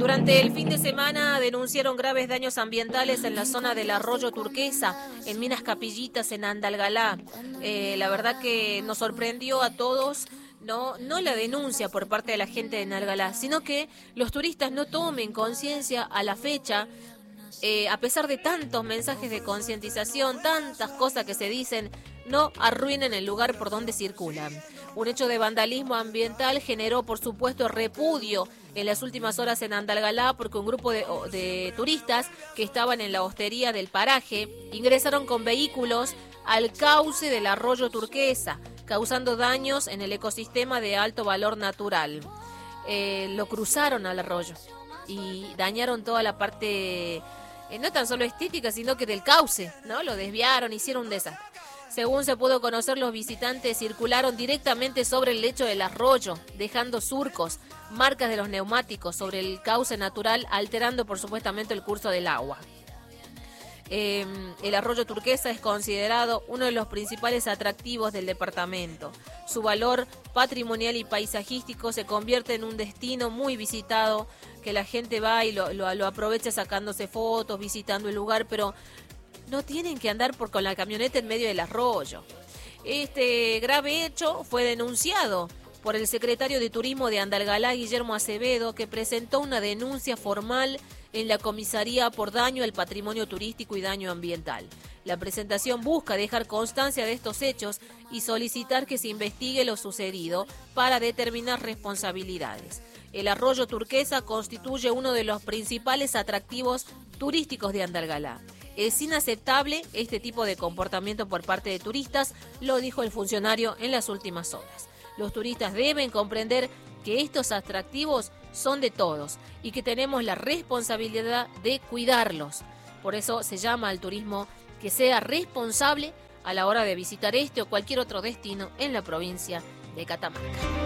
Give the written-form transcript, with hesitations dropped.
Durante el fin de semana denunciaron graves daños ambientales en la zona del arroyo Turquesa, en Minas Capillitas, en Andalgalá. La verdad que nos sorprendió a todos, no la denuncia por parte de la gente de Andalgalá, sino que los turistas no tomen conciencia a la fecha. A pesar de tantos mensajes de concientización, tantas cosas que se dicen, no arruinen el lugar por donde circulan. Un hecho de vandalismo ambiental generó, por supuesto, repudio en las últimas horas en Andalgalá porque un grupo de turistas que estaban en la hostería del paraje ingresaron con vehículos al cauce del arroyo Turquesa, causando daños en el ecosistema de alto valor natural. Lo cruzaron al arroyo y dañaron toda la parte, no tan solo estética, sino que del cauce, ¿no? Lo desviaron, hicieron un desastre. Según se pudo conocer, los visitantes circularon directamente sobre el lecho del arroyo, dejando surcos, marcas de los neumáticos sobre el cauce natural, alterando por supuestamente el curso del agua. El arroyo Turquesa es considerado uno de los principales atractivos del departamento. Su valor patrimonial y paisajístico se convierte en un destino muy visitado, que la gente va y lo aprovecha sacándose fotos, visitando el lugar, pero no tienen que andar con la camioneta en medio del arroyo. Este grave hecho fue denunciado por el secretario de Turismo de Andalgalá, Guillermo Acevedo, que presentó una denuncia formal en la comisaría por daño al patrimonio turístico y daño ambiental. La presentación busca dejar constancia de estos hechos y solicitar que se investigue lo sucedido para determinar responsabilidades. El arroyo Turquesa constituye uno de los principales atractivos turísticos de Andalgalá. Es inaceptable este tipo de comportamiento por parte de turistas, lo dijo el funcionario en las últimas horas. Los turistas deben comprender que estos atractivos son de todos y que tenemos la responsabilidad de cuidarlos. Por eso se llama al turismo que sea responsable a la hora de visitar este o cualquier otro destino en la provincia de Catamarca.